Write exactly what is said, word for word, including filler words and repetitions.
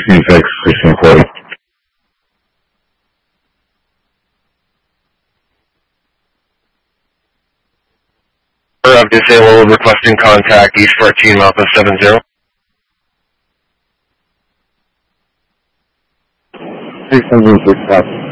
sixteen six, sixteen forty. Of disabled requesting contact East fourteen Alpha seven zero. six hundred six, copy.